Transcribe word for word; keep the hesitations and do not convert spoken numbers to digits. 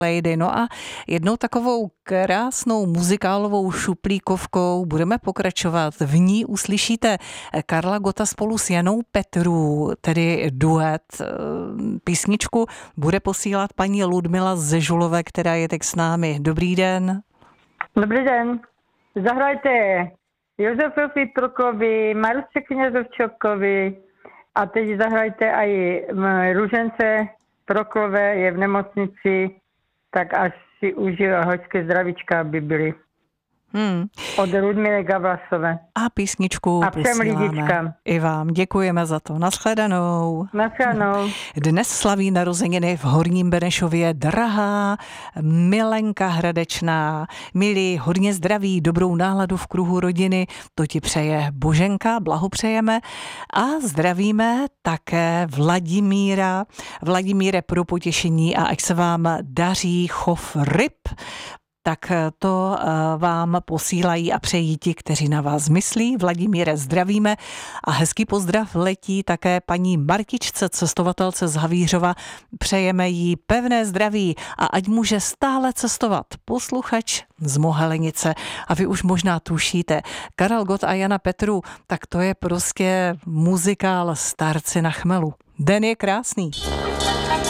Lady. No a jednou takovou krásnou muzikálovou šuplíkovkou budeme pokračovat. V ní uslyšíte Karla Gotta spolu s Janou Petrů, tedy duet. Písničku bude posílat paní Ludmila ze Žulové, která je teď s námi. Dobrý den. Dobrý den. Zahrajte Josefovi Prkovi, Marce Knězovčokovi a teď zahrajte i Ružence Prokové, je v nemocnici, tak až si užije hoďské zdravíčka, aby byli. Hmm. Od Ludmily Gavlasové. A písničku a všem lidičkám. I vám děkujeme za to. Naschledanou. Naschledanou. Dnes slaví narozeniny v Horním Benešově drahá Milenka Hradečná. Milí, hodně zdraví, dobrou náladu v kruhu rodiny, to ti přeje Boženka, blahopřejeme. A zdravíme také Vladimíra. Vladimíre, pro potěšení a ať se vám daří chov ryb, tak to vám posílají a přejí ti, kteří na vás myslí. Vladimíre, zdravíme a hezký pozdrav letí také paní Martičce, cestovatelce z Havířova. Přejeme jí pevné zdraví a ať může stále cestovat. Posluchač z Mohelenice. A vy už možná tušíte, Karel Gott a Jana Petru, tak to je prostě muzikál Starci na chmelu. Den je krásný.